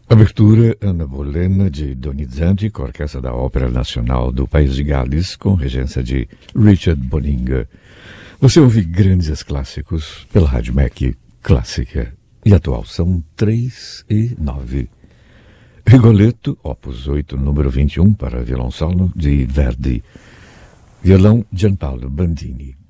Abertura Ana Bolena, de Donizetti, com a Orquestra da Ópera Nacional do País de Gales, com regência de Richard Boninga. Você ouve grandes clássicos pela Rádio MEC Clássica e Atual. São 3:09. Rigoletto, opus 8, número 21, para violão solo, de Verdi. Violão, Gianpaolo Bandini.